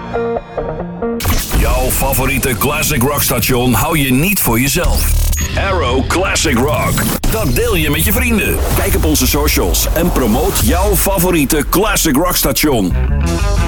Jouw favoriete classic rock station hou je niet voor jezelf. Arrow Classic Rock. Dat deel je met je vrienden. Kijk op onze socials en promoot jouw favoriete classic rock station.